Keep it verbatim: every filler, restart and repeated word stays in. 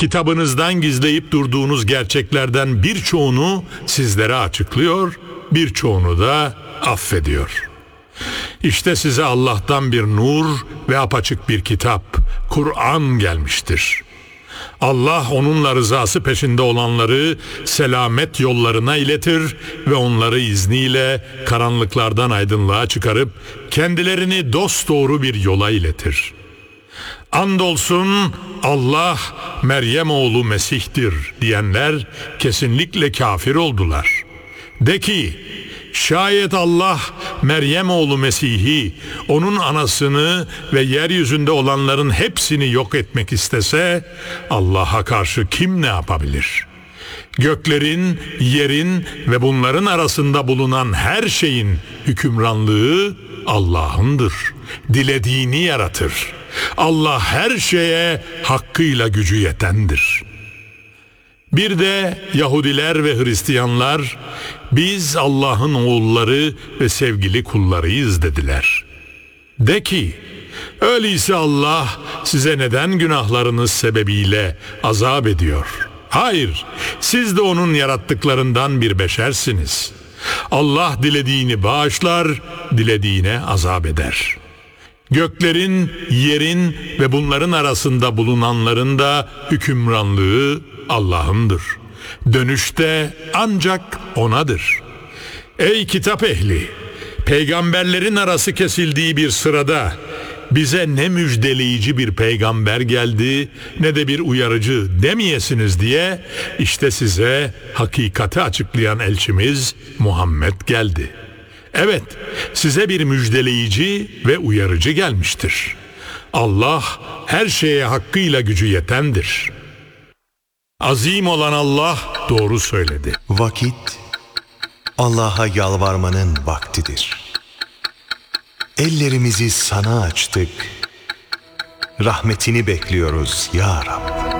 kitabınızdan gizleyip durduğunuz gerçeklerden birçoğunu sizlere açıklıyor, birçoğunu da affediyor. İşte size Allah'tan bir nur ve apaçık bir kitap, Kur'an gelmiştir. Allah onunla rızası peşinde olanları selamet yollarına iletir ve onları izniyle karanlıklardan aydınlığa çıkarıp kendilerini dosdoğru bir yola iletir. Andolsun Allah Meryem oğlu Mesih'tir diyenler kesinlikle kafir oldular. De ki, şayet Allah Meryem oğlu Mesih'i, onun anasını ve yeryüzünde olanların hepsini yok etmek istese, Allah'a karşı kim ne yapabilir? Göklerin, yerin ve bunların arasında bulunan her şeyin hükümranlığı Allah'ındır. Dilediğini yaratır. Allah her şeye hakkıyla gücü yetendir. Bir de Yahudiler ve Hristiyanlar, biz Allah'ın oğulları ve sevgili kullarıyız dediler. De ki, öyleyse Allah size neden günahlarınız sebebiyle azap ediyor? Hayır, siz de onun yarattıklarından bir beşersiniz. Allah dilediğini bağışlar, dilediğine azap eder. Göklerin, yerin ve bunların arasında bulunanların da hükümranlığı Allah'ındır. Dönüşte ancak O'nadır. Ey kitap ehli! Peygamberlerin arası kesildiği bir sırada bize ne müjdeleyici bir peygamber geldi, ne de bir uyarıcı demeyesiniz diye işte size hakikati açıklayan elçimiz Muhammed geldi. Evet, size bir müjdeleyici ve uyarıcı gelmiştir. Allah her şeye hakkıyla gücü yetendir. Azim olan Allah doğru söyledi. Vakit Allah'a yalvarmanın vaktidir. Ellerimizi sana açtık. Rahmetini bekliyoruz ya Rab.